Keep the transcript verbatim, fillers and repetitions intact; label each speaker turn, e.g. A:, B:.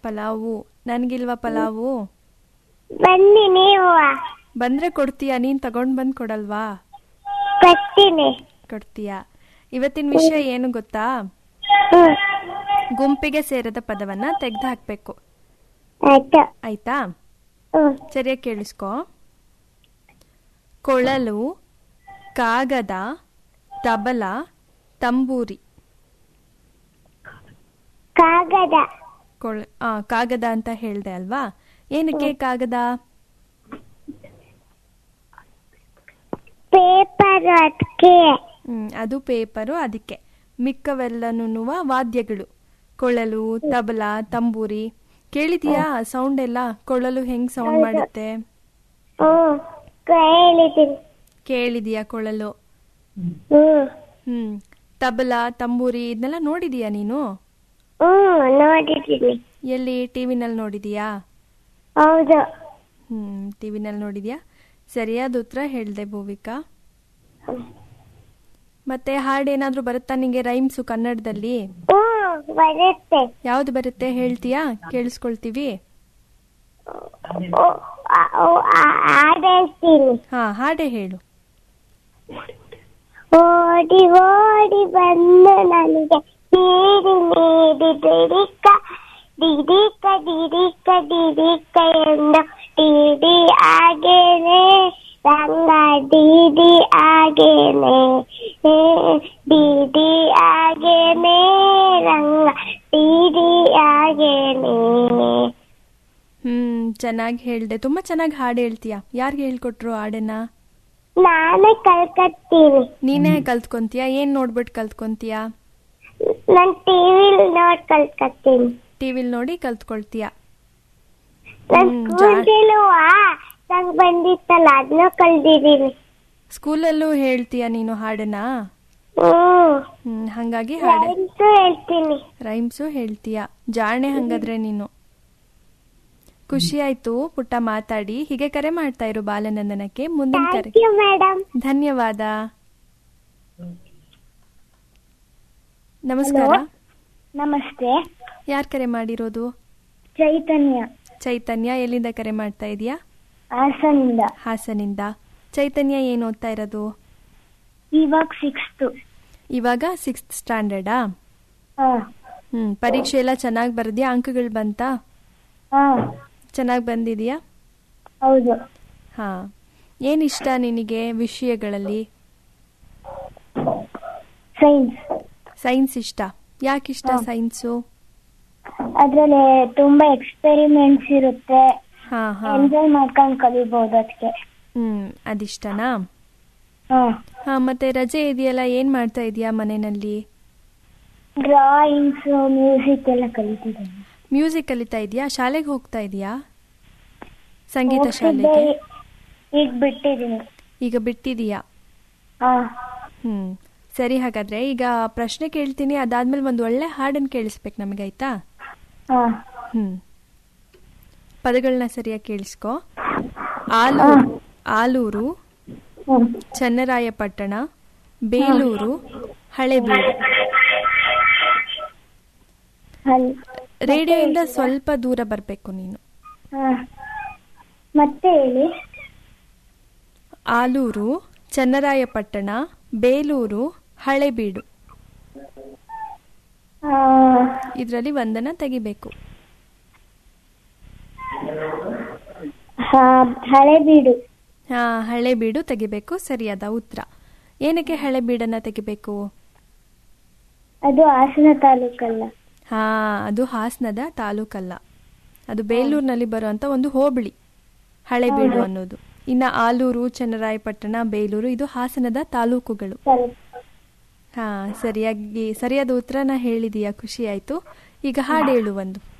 A: ಪಲಾವು. ನನ್ಗಿಲ್ವಾ ಪಲಾವು?
B: ಬನ್ನಿ ನೀವು.
A: ಬಂದ್ರೆ ಕೊಡ್ತೀಯಾ? ನೀನ್ ತಗೊಂಡ್ ಬಂದ್ ಕೊಡಲ್ವಾ?
B: ಕೊಡ್ತೀನಿ.
A: ಕೊಡ್ತೀಯಾ? ಇವತ್ತಿನ ವಿಷಯ ಏನು ಗೊತ್ತಾ? ಗುಂಪಿಗೆ ಸೇರದ ಪದವನ್ನ ತೆಗ್ದು ಹಾಕ್ಬೇಕು. ಆಯ್ತಾ? ಸರಿಯಾಗಿ ಕೇಳಿಸ್ಕೊ. ಕೊಳಲು, ಕಾಗದ, ತಬಲ, ತಂಬೂರಿ.
B: ಕಾಗದ.
A: ಕೊಳ ಆ ಕಾಗದ ಅಂತ ಹೇಳ್ದೆ ಅಲ್ವಾ? ಏನಕ್ಕೆ ಕಾಗದ?
B: ಪೇಪರ್. ಅದಕ್ಕೆ.
A: ಹ್ಮ್ ಅದು ಪೇಪರು. ಅದಕ್ಕೆ ಮಿಕ್ಕವೆಲ್ಲನೂ ವಾದ್ಯಗಳು. ಕೊಳಲು, ತಬಲ, ತಂಬೂರಿ. ಕೇಳಿದ್ಯಾ ಸೌಂಡ್ ಎಲ್ಲ? ಕೊಳಲು ಹೆಂಗ್ ಸೌಂಡ್ ಮಾಡುತ್ತೆ? ಕೇಳಿದ್ಯಾ ಕೊಳಲು? ಹ್ಮ್ ತಬಲ, ತಂಬೂರಿ ಇದನ್ನೆಲ್ಲ ನೋಡಿದೀಯಾ ನೀನು?
B: ನೋಡಿದ್ದೀನಿ.
A: ಎಲ್ಲಿ? ಟಿವಿನಲ್ಲಿ ನೋಡಿದೀಯಾ?
B: ಹೌದು.
A: ಹ್ಮ್ ಟಿವಿನಲ್ಲಿ ನೋಡಿದ್ಯಾ? ಸರಿಯಾದ ಉತ್ತರ ಹೇಳ್ದೆ ಭೂವಿಕಾ. ಮತ್ತೆ ಹಾಡೇನಾದ್ರೂ ಬರುತ್ತಾ ನಿಂಗೆ? ರೈಮ್ಸು ಕನ್ನಡದಲ್ಲಿ
B: ಬರುತ್ತೆ.
A: ಯಾವ್ದು ಬರುತ್ತೆ ಹೇಳ್ತೀಯಾ? ಕೇಳಿಸ್ಕೊಳ್ತೀವಿ. ಹಾ ಹಾಡೇ ಹೇಳು.
B: ಓಡಿ ಓಡಿ ಬಂದು ನನಗೆ ನೀಡಿ ನೀಡಿ ದಿಡಿಕ ದಿಡಿಕ ದಿಡಿಕ ದಿಡಿಕ ಎಂದು ಡಿಡಿ ಆಗೇನೆ ರಂಗ ಡಿಡಿ ಆಗೇನೆ ಡಿಡಿ ಆಗೇನೆ ರಂಗ ಡಿಡಿ ಆಗೇನೆ.
A: ಹ್ಮ್ ಚೆನ್ನಾಗಿ ಹೇಳ್ದೆ. ತುಂಬಾ ಚೆನ್ನಾಗಿ ಹಾಡು ಹೇಳ್ತೀಯಾ. ಯಾರಿಗೆ ಹೇಳ್ಕೊಟ್ರು ಹಾಡನ್ನ?
B: ನಾನೇ ಕಲ್ಕತ್ತೀನಿ.
A: ನೀನೇ ಕಲ್ತ್ಕೊಂತೀಯಾ? ಏನ್ ನೋಡ್ಬಿಟ್ಟು ಕಲ್ತ್ಕೊಂತೀಯಾ?
B: ನಾನ್ ಟಿವಿಲ್ ನೋಡಿ ಕಲ್ತ್ಕತ್ತೀನಿ.
A: ಟಿವಿಲ್ ನೋಡಿ ಕಲ್ತ್ಕೊಳ್ತೀಯಾ?
B: ನಂಗ್ ಬಂದಿತ್ತಲ್ಲ ಅದನ್ನ ಕಲ್ದಿದ್ದೀನಿ.
A: ಸ್ಕೂಲಲ್ಲೂ ಹೇಳ್ತೀಯಾ ನೀನು ಹಾಡನ್ನ? ಹ್ಮ್ ಹಂಗಾಗಿ
B: ರೈಮ್ಸು ಹೇಳ್ತೀನಿ.
A: ರೈಮ್ಸು ಹೇಳ್ತೀಯಾ? ಜಾಣೆ ಹಂಗಾದ್ರೆ ನೀನು. ಖುಷಿ ಆಯ್ತು ಪುಟ್ಟ ಮಾತಾಡಿ. ಹೀಗೆ ಕರೆ ಮಾಡ್ತಾ ಇರು ಬಾಲನಂದನಕ್ಕೆ. ಮುಂದಿನ ಕರೆ. ಧನ್ಯವಾದ. ನಮಸ್ಕಾರ.
B: ನಮಸ್ತೆ.
A: ಯಾರ್ ಕರೆ ಮಾಡಿರೋದು?
B: ಚೈತನ್ಯ.
A: ಚೈತನ್ಯ ಎಲ್ಲಿಂದ ಕರೆ ಮಾಡ್ತಾ ಇದೀಯಾ?
B: ಹಾಸನಿಂದ.
A: ಹಾಸನಿಂದ. ಚೈತನ್ಯ ಏನ್ ಓದ್ತಾ ಇರೋದು?
B: ಇವಾಗ ಸಿಕ್ಸ್ತ್.
A: ಇವಾಗ ಸಿಕ್ಸ್ತ್ ಸ್ಟ್ಯಾಂಡರ್ಡಾ? ಹ್ಮ್ ಪರೀಕ್ಷೆ ಎಲ್ಲ ಚೆನ್ನಾಗಿ ಬರ್ದ್ಯಾ? ಅಂಕಗಳು ಬಂತಾ? ಚೆನ್ನಾಗಿ ಬಂದಿದ್ಯಾ?
B: ಹೌದು.
A: ಹಾ ಏನ್ ಇಷ್ಟ ನಿನಗೆ ವಿಷಯಗಳಲ್ಲಿ?
B: ಸೈನ್ಸ್.
A: ಸೈನ್ಸ್ ಇಷ್ಟ. ಯಾಕಿಷ್ಟ ಸೈನ್ಸು?
B: ಅದ್ರಲ್ಲಿ ತುಂಬಾ ಎಕ್ಸ್ಪೆರಿಮೆಂಟ್ಸ್ ಇರುತ್ತೆ.
A: ಹಾ ಹಾ
B: ಎಂಜಾಯ್ ಮಾಡ್ಕೊಂಡು ಕಲಿಬಹುದು ಅದಕ್ಕೆ.
A: ಹ್ಮ್ ಅದಿಷ್ಟನಾ? ಹಾ ಮತ್ತೆ ರಜೆ ಇದೆಯಲ್ಲ, ಏನ್ ಮಾಡ್ತಾ ಇದೀಯಾ ಮನೆಯಲ್ಲಿ?
B: ಡ್ರಾಯಿಂಗ್ಸ್, ಮ್ಯೂಸಿಕ್ ಎಲ್ಲ ಕಲಿತಿದ್ದೀನಿ.
A: ಮ್ಯೂಸಿಕ್ ಕಲಿತಾ ಇದೀಯಾ? ಶಾಲೆಗೆ ಹೋಗ್ತಾ ಇದೀಯಾ? ಸಂಗೀತ ಶಾಲೆಗೆ?
B: ಈಗ ಬಿಟ್ಟಿದ್ದೀನಿ.
A: ಈಗ ಬಿಟ್ಟಿದೀಯಾ? ಹ್ಮ್ ಸರಿ. ಹಾಗಾದ್ರೆ ಈಗ ಪ್ರಶ್ನೆ ಕೇಳ್ತೀನಿ, ಅದಾದ್ಮೇಲೆ ಒಂದು ಒಳ್ಳೆ ಹಾಡನ್ನು ಕೇಳಿಸ್ಬೇಕು ನಮಗೆ, ಆಯ್ತಾ? ಹ್ಮ್ ಪದಗಳನ್ನ ಸರಿಯಾಗಿ ಕೇಳಿಸ್ಕೊ. ಆಲೂರು, ಆಲೂರು, ಚನ್ನರಾಯಪಟ್ಟಣ, ಬೇಲೂರು, ಹಳೆಬೀಡು. ರೇಡಿಯೋಯಿಂದ ಸ್ವಲ್ಪ ದೂರ ಬರಬೇಕು ನೀನು.
B: ಮತ್ತೆ ಹೇಳಿ.
A: ಆಲೂರು, ಚನ್ನರಾಯಪಟ್ಟಣ, ಬೇಲೂರು, ಹಳೆಬೀಡು. ಇದರಲ್ಲಿ ಒಂದನ್ನ ತೆಗಿಬೇಕು.
B: ಹಳೆಬೀಡು.
A: ಹಾ ಹಳೆಬೀಡು ತೆಗಿಬೇಕು. ಸರಿಯಾದ ಉತ್ತರ. ಏನಕ್ಕೆ ಹಳೆಬೀಡನ್ನ ತೆಗಿಬೇಕು?
B: ಅದು ಹಾಸನ ತಾಲೂಕಲ್ಲ.
A: ಹಾ ಅದು ಹಾಸನದ ತಾಲೂಕಲ್ಲ, ಅದು ಬೇಲೂರಿನಲ್ಲಿ ಬರುವಂತ ಒಂದು ಹೋಬಳಿ ಹಳೆಬೀಡು ಅನ್ನೋದು. ಇನ್ನ ಆಲೂರು, ಚನ್ನರಾಯಪಟ್ಟಣ, ಬೇಲೂರು ಇದು ಹಾಸನದ ತಾಲೂಕುಗಳು. ಹಾ ಸರಿಯಾಗಿ ಸರಿಯಾದ ಉತ್ತರನ ಹೇಳಿದೀಯಾ. ಖುಷಿ ಆಯ್ತು. ಈಗ ಹಾಡು ಹೇಳು ಒಂದು.